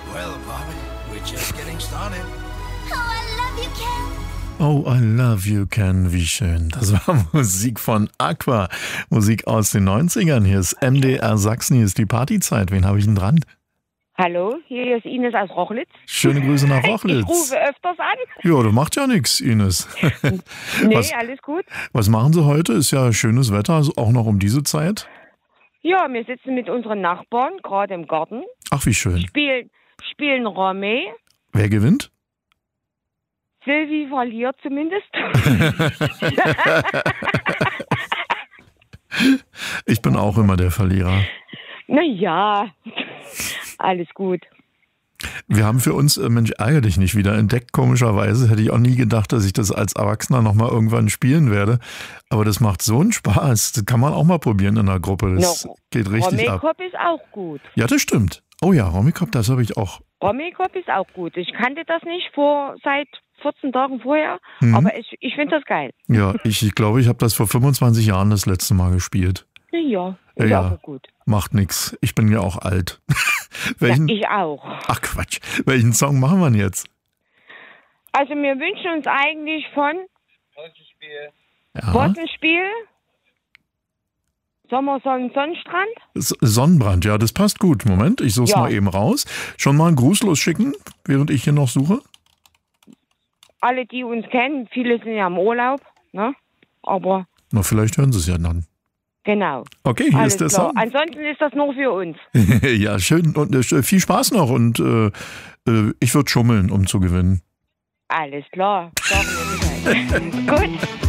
Well, Bobby, we're just getting started. Oh, I love you, Ken. Oh, I love you, Ken. Wie schön. Das war Musik von Aqua. Musik aus den 90ern. Hier ist MDR Sachsen. Hier ist die Partyzeit. Wen habe ich denn dran? Hallo, hier ist Ines aus Rochlitz. Schöne Grüße nach Rochlitz. Ich rufe öfters an. Ja, das macht ja nichts, Ines. Nee, Was- alles gut. Was machen Sie heute? Ist ja schönes Wetter, also auch noch um diese Zeit. Ja, wir sitzen mit unseren Nachbarn gerade im Garten, Ach, wie schön. spielen Ramee. Wer gewinnt? Sylvie verliert zumindest. Ich bin auch immer der Verlierer. Naja, alles gut. Wir haben für uns Mensch, ärgere dich nicht wieder entdeckt. Komischerweise hätte ich auch nie gedacht, dass ich das als Erwachsener nochmal irgendwann spielen werde. Aber das macht so einen Spaß. Das kann man auch mal probieren in einer Gruppe. Das geht richtig ab. Ramee-Kopf ist auch gut. Ja, das stimmt. Oh ja, Romikop, das habe ich auch. Ramee-Kopf ist auch gut. Ich kannte das nicht seit 14 Tagen vorher, Mhm. aber ich finde das geil. Ja, ich glaube, ich habe das vor 25 Jahren das letzte Mal gespielt. Ja, ist Ja. auch gut. Macht nix. Ich bin ja auch alt. Ja, Welchen? ich auch. Ach Quatsch. Welchen Song machen wir denn jetzt? Also wir wünschen uns eigentlich von Ja. Bottenspiel, Sommersonnen, Sonnenstrand. Sonnenbrand, ja, das passt gut. Moment, ich suche es Ja. mal eben raus. Schon mal einen Gruß losschicken, während ich hier noch suche? Alle, die uns kennen, viele sind ja im Urlaub, ne? Aber Na, vielleicht hören Sie es ja dann. genau. Okay, hier Alles ist der klar. Song. Ansonsten ist das nur für uns. Ja, schön und viel Spaß noch und ich würde schummeln, um zu gewinnen. Alles klar. Sagen wir Bescheid. Gut.